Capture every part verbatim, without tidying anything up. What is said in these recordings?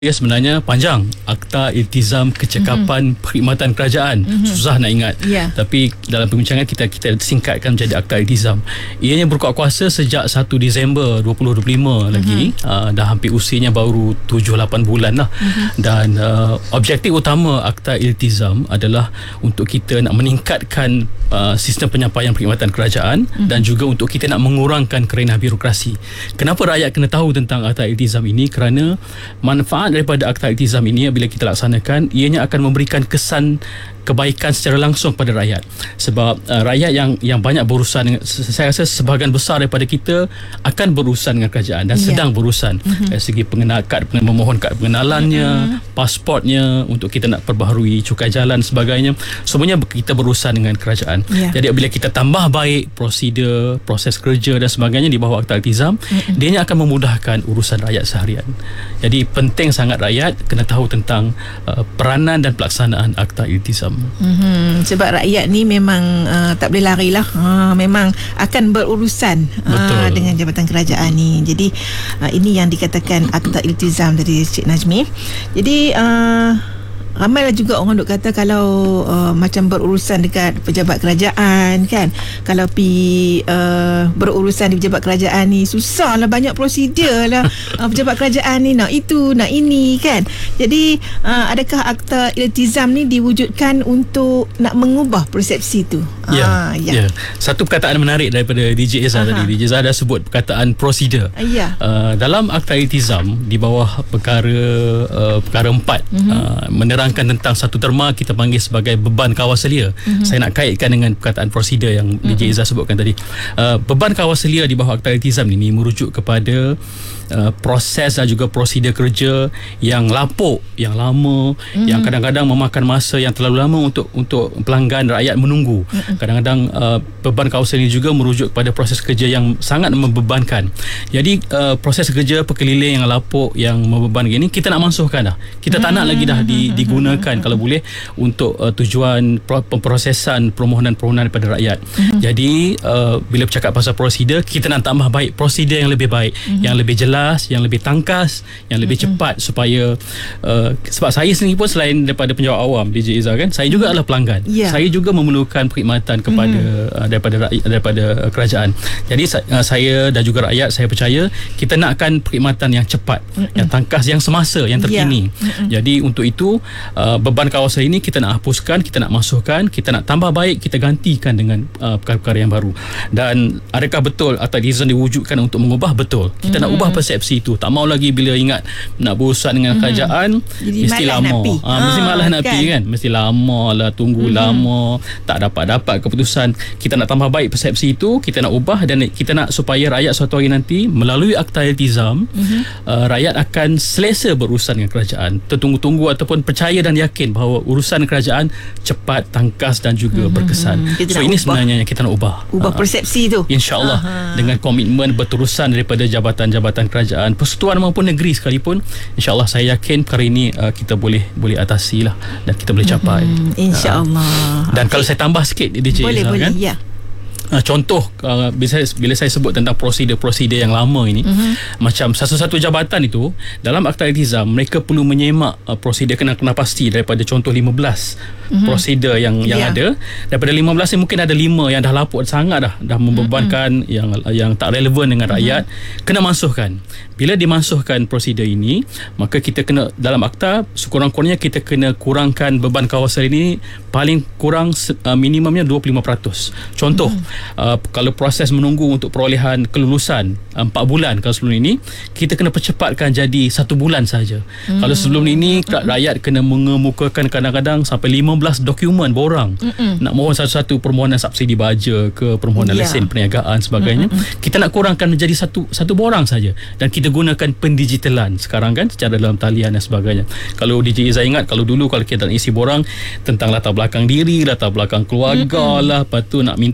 Dia sebenarnya panjang, Akta Iltizam Kecekapan mm-hmm. Perkhidmatan Kerajaan. Mm-hmm. Susah nak ingat. Yeah. Tapi dalam perbincangan kita kita singkatkan menjadi Akta Iltizam. Ianya berkuat kuasa sejak satu Disember dua ribu dua puluh lima mm-hmm. lagi. Uh, dah hampir usianya baru tujuh lapan bulan lah. Mm-hmm. Dan uh, objektif utama Akta Iltizam adalah untuk kita nak meningkatkan uh, sistem penyampaian perkhidmatan kerajaan mm-hmm. dan juga untuk kita nak mengurangkan kerenah birokrasi. Kenapa rakyat kena tahu tentang Akta Iltizam ini? Kerana manfaat daripada Akta Iltizam ini bila kita laksanakan, ianya akan memberikan kesan kebaikan secara langsung pada rakyat. Sebab uh, rakyat yang yang banyak berurusan dengan, saya rasa sebahagian besar daripada kita akan berurusan dengan kerajaan dan yeah. sedang berurusan mm-hmm. dari segi pengenal kad, memohon kad pengenalannya, mm-hmm. pasportnya untuk kita nak perbaharui cukai jalan sebagainya. Semuanya kita berurusan dengan kerajaan. Yeah. Jadi bila kita tambah baik prosedur, proses kerja dan sebagainya di bawah Akta Iltizam, mm-hmm. dia akan memudahkan urusan rakyat seharian. Jadi penting sangat rakyat kena tahu tentang uh, peranan dan pelaksanaan Akta Iltizam. Mm-hmm. Sebab rakyat ni memang uh, tak boleh lari lah. Uh, memang akan berurusan uh, dengan jabatan kerajaan ni. Jadi uh, ini yang dikatakan Akta Iltizam dari Cik Najmi. Jadi uh, ramailah juga orang duk kata kalau uh, macam berurusan dekat pejabat kerajaan kan, kalau pi uh, berurusan di pejabat kerajaan ni susah lah, banyak prosedur lah. uh, pejabat kerajaan ni nak itu nak ini kan. Jadi uh, adakah Akta Iltizam ni diwujudkan untuk nak mengubah persepsi tu? Ya, ah, ya. ya. Satu perkataan menarik daripada D J Izzah tadi. D J Izzah dah sebut perkataan prosedur. Ya. Uh, dalam Akta Iltizam di bawah perkara uh, perkara empat mm-hmm. uh, menerangkan tentang satu terma kita panggil sebagai beban kawaselia. Mm-hmm. Saya nak kaitkan dengan perkataan prosedur yang mm-hmm. D J Izzah sebutkan tadi. Uh, beban kawaselia di bawah Akta Iltizam ini merujuk kepada uh, proses dan juga prosedur kerja yang lapuk, yang lama, mm-hmm. yang kadang-kadang memakan masa yang terlalu lama untuk untuk pelanggan rakyat menunggu. Mm-hmm. Kadang-kadang uh, beban kawasan ini juga merujuk kepada proses kerja yang sangat membebankan. Jadi uh, proses kerja perkeliling yang lapuk, yang membebankan ini kita nak mansuhkan dah. Kita tak nak lagi dah di, digunakan kalau boleh untuk uh, tujuan pro- pemprosesan permohonan-permohonan daripada rakyat. Mm-hmm. Jadi uh, bila bercakap pasal prosedur, kita nak tambah baik prosedur yang lebih baik, mm-hmm. yang lebih jelas, yang lebih tangkas, yang lebih mm-hmm. cepat supaya uh, sebab saya sendiri pun selain daripada penjawat awam D J Izzah kan, saya juga adalah pelanggan. Yeah. Saya juga memerlukan perkhidmatan kepada mm-hmm. uh, daripada rakyat, daripada uh, kerajaan. Jadi uh, saya dan juga rakyat, saya percaya kita nakkan perkhidmatan yang cepat, mm-hmm. yang tangkas, yang semasa, yang terkini. Yeah. Mm-hmm. Jadi untuk itu uh, beban kawasan ini kita nak hapuskan, kita nak masukkan, kita nak tambah baik, kita gantikan dengan uh, perkara-perkara yang baru. Dan adakah betul Akta Iltizam diwujudkan untuk mengubah? Betul. Kita mm-hmm. nak ubah persepsi itu. Tak mau lagi bila ingat nak berurusan dengan mm-hmm. kerajaan jadi mesti lama. Ha, mesti malah nak pi kan. Mesti lama lah, tunggu mm-hmm. lama, tak dapat-dapat keputusan. Kita nak tambah baik persepsi itu, kita nak ubah dan kita nak supaya rakyat suatu hari nanti melalui Akta Iltizam mm-hmm. uh, rakyat akan selesa berurusan dengan kerajaan, tertunggu-tunggu ataupun percaya dan yakin bahawa urusan kerajaan cepat, tangkas dan juga mm-hmm. berkesan. Kita so ini ubah. Sebenarnya yang kita nak ubah. Ubah uh, persepsi tu. InsyaAllah uh-huh. dengan komitmen berterusan daripada jabatan-jabatan kerajaan, persekutuan maupun negeri sekalipun, insyaAllah saya yakin perkara ini uh, kita boleh boleh atasi lah dan kita boleh capai. Mm-hmm. InsyaAllah. Uh, dan okay. kalau saya tambah sikit D J boleh, Izzah, boleh, kan? ya. Uh, contoh uh, bila, saya, bila saya sebut tentang prosedur-prosedur yang lama ini, mm-hmm. macam satu-satu jabatan itu dalam Akta Iltizam mereka perlu menyemak uh, prosedur kena-kena pasti daripada contoh lima belas mm-hmm. prosedur yang yang yeah. ada. Daripada lima belas ni mungkin ada lima yang dah lapuk sangat dah dah membebankan, mm-hmm. yang yang tak relevan dengan rakyat, mm-hmm. kena mansuhkan. Bila dimansuhkan prosedur ini, maka kita kena dalam akta sekurang-kurangnya kita kena kurangkan beban kawasan ini paling kurang uh, minimumnya dua puluh lima peratus. Contoh, mm-hmm. Uh, kalau proses menunggu untuk perolehan kelulusan uh, empat bulan, kalau sebelum ini kita kena percepatkan jadi satu bulan saja. Hmm. Kalau sebelum ini rakyat kena mengemukakan kadang-kadang sampai lima belas dokumen borang, hmm. nak mohon satu-satu permohonan subsidi baja ke permohonan yeah. lesen perniagaan sebagainya, hmm. kita nak kurangkan menjadi satu satu borang saja dan kita gunakan pendigitalan sekarang kan secara dalam talian dan sebagainya. Kalau D J Izzah ingat, kalau dulu kalau kita nak isi borang tentang latar belakang diri, latar belakang keluarga hmm. lah, lepas tu nak minta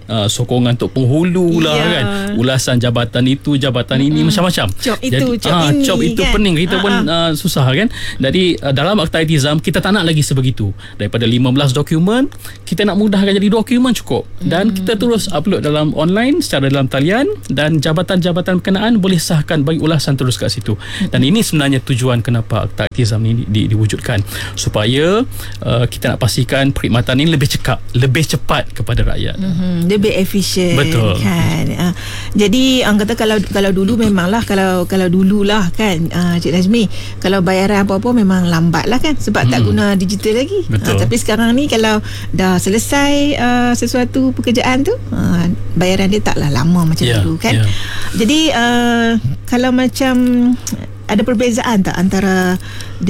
uh, sokongan untuk penghulu lah yeah. kan, ulasan jabatan itu jabatan mm-hmm. ini macam-macam. Job itu, jadi, job ah, ini job itu kan? pening kita uh-huh. pun uh, susah kan. Jadi uh, dalam Akta Iltizam kita tak nak lagi sebegitu. Daripada lima belas dokumen kita nak mudahkan jadi dokumen cukup, dan mm-hmm. kita terus upload dalam online secara dalam talian, dan jabatan-jabatan berkenaan boleh sahkan bagi ulasan terus kat situ. Mm-hmm. Dan ini sebenarnya tujuan kenapa Akta Iltizam ini di, diwujudkan, supaya uh, kita nak pastikan perkhidmatan ini lebih cekap, lebih cepat kepada rakyat. Mm-hmm. Lebih efisien. Betul. Kan. Uh, jadi orang kata kalau kalau dulu memanglah kalau kalau dululah kan uh, Cik Najmi, kalau bayaran apa-apa memang lambat lah kan, sebab hmm. tak guna digital lagi. Uh, tapi sekarang ni kalau dah selesai uh, sesuatu pekerjaan tu, uh, bayaran dia taklah lama macam yeah, dulu kan. Yeah. Jadi uh, kalau macam ada perbezaan tak antara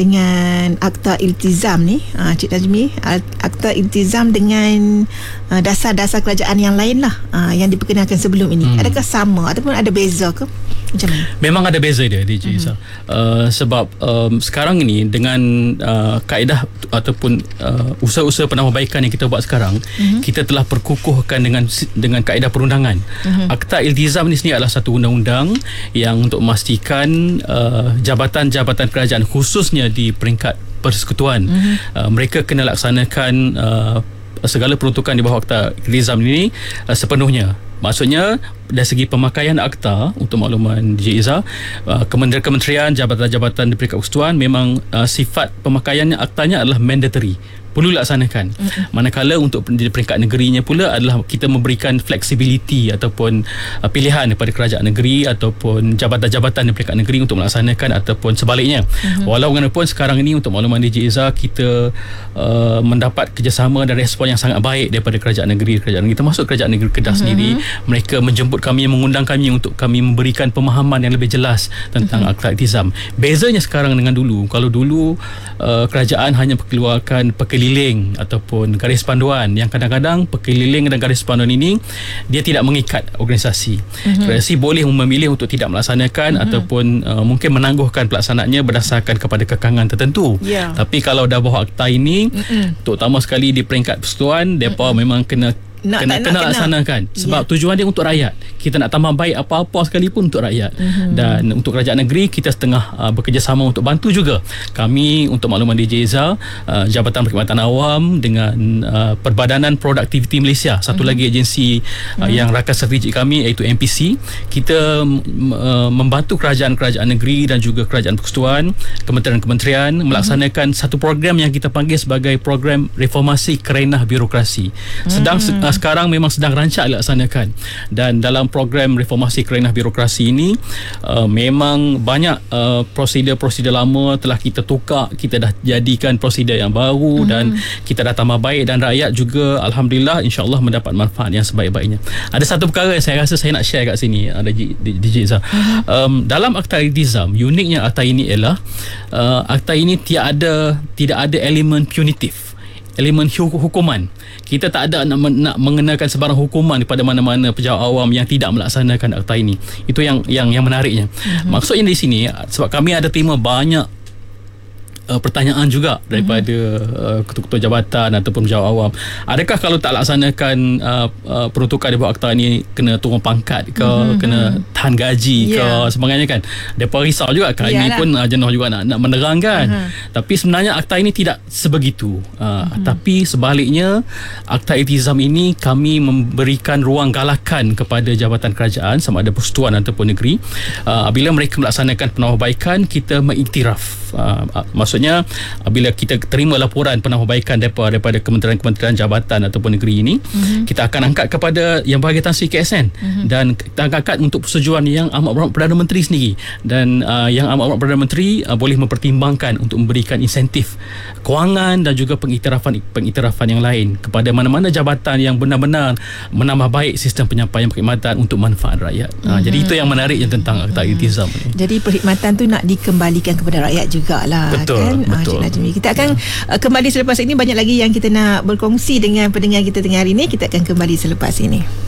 dengan Akta Iltizam ni, uh, Cik Najmi, Akta Iltizam dengan uh, dasar-dasar kerajaan yang lain lah, uh, yang diperkenalkan sebelum ini? Hmm. Adakah sama ataupun ada beza ke? Macam mana? Memang ada beza dia, D J Izzah. Mm-hmm. Uh, sebab um, sekarang ini dengan uh, kaedah ataupun uh, usaha-usaha penambahbaikan yang kita buat sekarang, mm-hmm. kita telah perkukuhkan dengan dengan kaedah perundangan. Mm-hmm. Akta Iltizam ini sendiri adalah satu undang-undang yang untuk memastikan uh, jabatan-jabatan kerajaan khususnya di peringkat persekutuan, mm-hmm. uh, mereka kena laksanakan uh, segala peruntukan di bawah Akta Iltizam ini uh, sepenuhnya. Maksudnya dari segi pemakaian akta, untuk makluman D J Izzah, uh, kementerian-kementerian, jabatan-jabatan di peringkat persekutuan memang uh, sifat pemakaiannya aktanya adalah mandatory, perlu laksanakan. Mm-hmm. Manakala untuk di peringkat negerinya pula adalah kita memberikan flexibility ataupun uh, pilihan kepada kerajaan negeri ataupun jabatan-jabatan di peringkat negeri untuk melaksanakan ataupun sebaliknya. Mm-hmm. Walaupun sekarang ini untuk makluman D J Izzah, kita uh, mendapat kerjasama dan respon yang sangat baik daripada kerajaan negeri, kerajaan negeri termasuk kerajaan negeri Kedah mm-hmm. sendiri. Mereka menjemput kami, mengundang kami untuk kami memberikan pemahaman yang lebih jelas tentang mm-hmm. Akta Iltizam. Bezanya sekarang dengan dulu, kalau dulu uh, kerajaan hanya mengeluarkan pekeliling ataupun garis panduan, yang kadang-kadang pekeliling dan garis panduan ini dia tidak mengikat organisasi. Mm-hmm. Organisasi boleh memilih untuk tidak melaksanakan mm-hmm. ataupun uh, mungkin menangguhkan pelaksanaannya berdasarkan kepada kekangan tertentu. Yeah. Tapi kalau dah bawa akta ini, mm-hmm. terutama sekali di peringkat persekutuan, mereka mm-hmm. memang kena Nak, kena, kena nak, laksanakan kena. Sebab yeah. tujuan dia untuk rakyat. Kita nak tambah baik apa-apa sekalipun untuk rakyat. Mm-hmm. Dan untuk kerajaan negeri, kita setengah uh, bekerjasama untuk bantu juga. Kami untuk makluman D J Izzah, uh, Jabatan Perkhidmatan Awam dengan uh, Perbadanan Produktiviti Malaysia, satu mm-hmm. lagi agensi uh, mm-hmm. yang rakan strategik kami iaitu M P C, kita uh, membantu kerajaan-kerajaan negeri dan juga kerajaan persekutuan, kementerian-kementerian mm-hmm. melaksanakan satu program yang kita panggil sebagai program reformasi kerenah birokrasi. Sedang mm-hmm. sekarang memang sedang rancak dilaksanakan, dan dalam program reformasi kerenah birokrasi ini uh, memang banyak uh, prosedur-prosedur lama telah kita tukar, kita dah jadikan prosedur yang baru mm-hmm. dan kita dah tambah baik, dan rakyat juga alhamdulillah insya-Allah mendapat manfaat yang sebaik-baiknya. Ada satu perkara yang saya rasa saya nak share kat sini, ada D J Izzah. Mm-hmm. Um, dalam Akta Iltizam, uniknya akta ini ialah uh, akta ini tiada tidak ada elemen punitif, elemen hukuman. Kita tak ada nak, nak mengenakan sebarang hukuman kepada mana-mana pejabat awam yang tidak melaksanakan akta ini. Itu yang yang yang menariknya. Mm-hmm. Maksudnya di sini, sebab kami ada terima banyak Uh, pertanyaan juga daripada uh, ketua-ketua jabatan ataupun pejabat awam, adakah kalau tak laksanakan uh, uh, peruntukan di bawah akta ni kena turun pangkat ke, mm-hmm. kena tahan gaji ke, yeah. sebagainya kan. Mereka risau juga. Kami pun uh, jenuh juga nak, nak menerangkan. Uh-huh. Tapi sebenarnya akta ini tidak sebegitu. uh, mm-hmm. Tapi sebaliknya, Akta Iltizam ini kami memberikan ruang galakan kepada jabatan kerajaan sama ada persekutuan ataupun negeri. uh, Apabila mereka melaksanakan penambahbaikan, kita mengiktiraf. uh, Maksudnya bila kita terima laporan penambahbaikan daripada, daripada kementerian-kementerian jabatan ataupun negeri ini, mm-hmm. kita akan angkat kepada Yang Berhormat Tan Sri K S N, mm-hmm. dan kita akan angkat untuk persetujuan Yang Amat Berhormat Perdana Menteri sendiri, dan uh, Yang Amat Berhormat Perdana Menteri uh, boleh mempertimbangkan untuk memberikan insentif kewangan dan juga pengiktirafan pengiktirafan yang lain kepada mana-mana jabatan yang benar-benar menambah baik sistem penyampaian perkhidmatan untuk manfaat rakyat. Mm-hmm. Uh, jadi itu yang menarik yang tentang Akta Iltizam ni. Jadi perkhidmatan tu nak dikembalikan kepada rakyat jugalah. Betul. Kan? Betul. Ah, kita akan ya. uh, kembali selepas ini. Banyak lagi yang kita nak berkongsi dengan pendengar kita tengah hari ini. Kita akan kembali selepas ini.